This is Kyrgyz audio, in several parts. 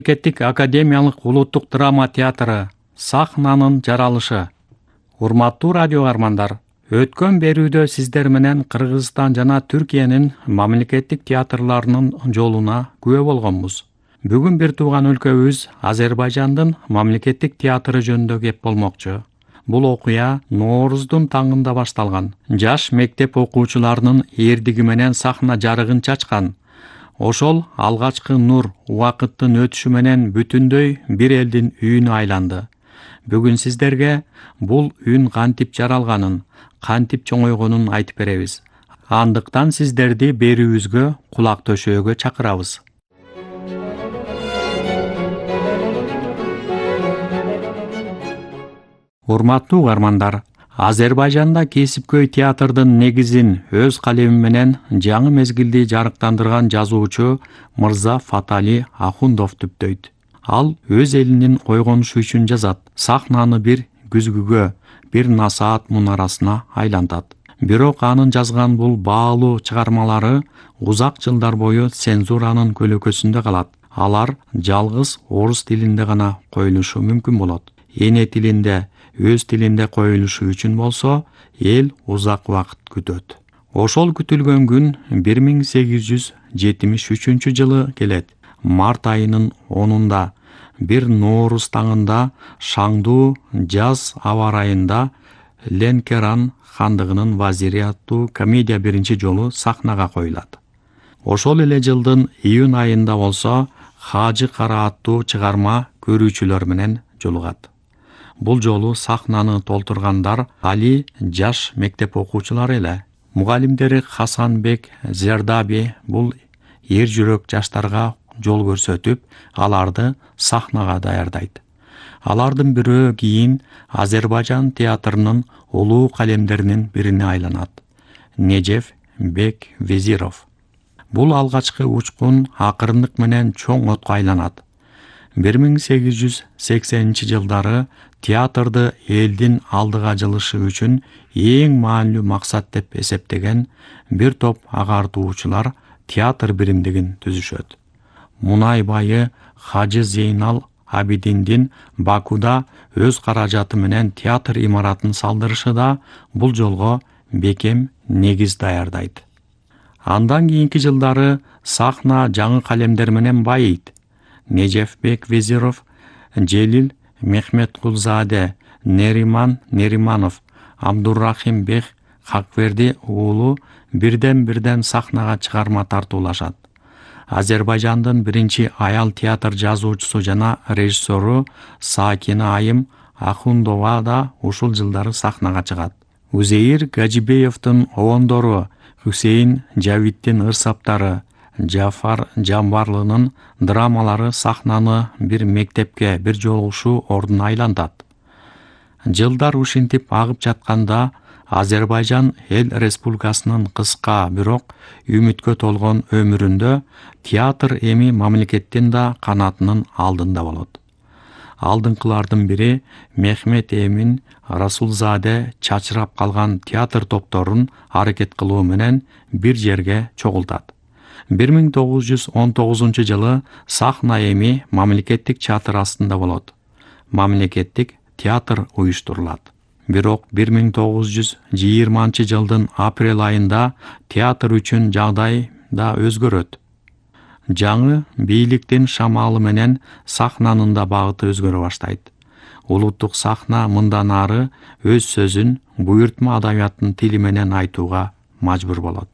Мемлекеттик академиялык улуттук драма театры сахнанын жаралышы. Урматтуу радио армандар, өткөн берүүдө сиздер менен Кыргызстан жана Түркиянын мамлекеттик театрларынын жолуна күбө болгонбуз. Бүгүн бир тууган өлкөбүз Азербайжандын мамлекеттик театры жөнүндө кеп болмокчу. Бул окуя Нооруздун таңында башталган. Жаш мектеп окуучуларынын эрдиги менен сахна жарыгын чачкан. Ошол алгачкы нур убакыттын өтүшү менен бүтүндөй бир элдин үйүнө айланды. Бүгүн сиздерге бул үн кантип жаралганын, кантип чоңойгонун айтып беребиз. Андыктан сиздерди берүүбүзгө кулак төшөөгө чакырабыз. Урматтуу угармандар, Азербайжанда кесипкөй театрдын негизин өз калеми менен жаңы мезгилди жарыктандырган жазуучу Мырза Фатали Ахундов түптөйт. Ал өз элинин койгонушу үчүн жазат, сахнаны бир күзгүгө, бир насаат мунарасына айлантат. Бирок анын жазган бул баалуу чыгармалары узак жылдар бою цензуранын көлөкөсүндө калат. Алар жалгыз орус тилинде гана коюлушу мүмкүн болот. Эне тилинде, өз тилинде коюлушу үчүн болсо, эл узак убакыт күтөт. Ошол күтүлгөн күн 1873 жылы келет. Март айынын 10-унда бир Нооруз таңында шаңдуу жаз аба ырайында Ленкеран хандыгынын вазири аттуу комедия биринчи жолу сахнага коюлат. Ошол эле жылдын июнь айында болсо Хажы Кара аттуу чыгарма көрүүчүлөр менен жолугат. Бул жолу сахнаны толтургандар али жаш мектеп окуучулары эле. Мугалимдери Хасанбек Зердаби бул эр жүрөк жаштарга жол көрсөтүп, аларды сахнага даярдайт. Алардын бирөө кийин Азербайжан театрынын улуу калемдеринин бирине айланат. Нежеф Бек Везиров. Бул алгачкы учкун акырындык менен чоң отко айланат. 1880-жылдары театрды элдин алдыга жылышы үчүн эң маанилүү максат деп эсептеген бир топ агартуучулар театр биримдигин түзүшөт. Мунай байы Хажы Зейнал Абидиндин Бакуда өз каражаты менен театр имаратын салдырышы да бул жолго бекем негиз даярдайт. Андан кийинки жылдары сахна жаңы калемдер менен байыйт. Нежефбек Везиров, Желил Мехметкулзаде, Нериман Нериманов, Абдуррахим Бек Хакверди уулу бирден сахнага чыгарма тартуулашат. Азербайжандын биринчи аял театр жазуучусу жана режиссеру Сакина Айым Ахундова да ушул жылдары сахнага чыгат. Узейир Гаджибеевдин обондору, Хусейин Жавиттин ырсаптары, Жафар Жамбарлынын драмалары сахнаны бир мектепке бир жолугушуу ордуна айлантат. Жылдар ушинтип агып жатканда Азербайжан эл республикасынын кыска, бирок үмүткө толгон өмүрүндө театр эми мамлекеттин да канатынын алдында болот. Алдыңкылардын бири Мехмет Эмин Расулзаде чачырап калган театр топторун аракет кылуу менен бир жерге чогултат. 1919 жылы сахна эми мамлекеттик театр астында болот. Мамлекеттик театр уюштурулат. Бирок 1920 жылдын апрель айында театр үчүн жагдай да өзгөрөт. Жаңы бийликтин шамалы менен сахнанын да багыты өзгөрө баштайт. Улуттук сахна мындан ары өз сөзүн буйртма адабияттын тили менен айтууга мажбур болот.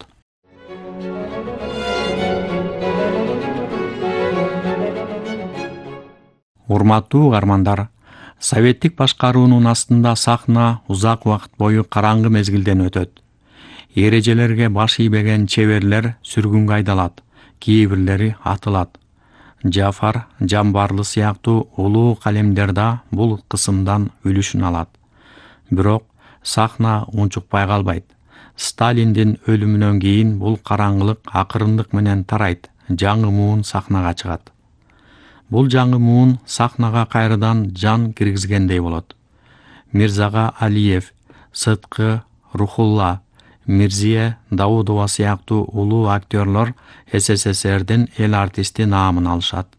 Урматтуу угармандар, советтик башкаруунун астында сахна узак убакыт бою караңгы мезгилден өтөт. Эрежелерге баш ийбеген чеберлер сүргүнгө айдалат, кээ бирлери атылат. Жафар Жамбарлы сыяктуу улуу калемдер да бул кысымдан үлүшүн алат. Бирок сахна унчукпай калбайт. Сталиндин өлүмүнөн кийин бул караңгылык акырындык менен тарайт, жаңы муун сахнага чыгат. Бул жаңы муун сахнага кайрадан жан киргизгендей болот. Мирзага Алиев, Сыткы Рухулла, Мирзия Даудова сыяктуу улуу актерлор СССРдин эл артисти наамын алышат.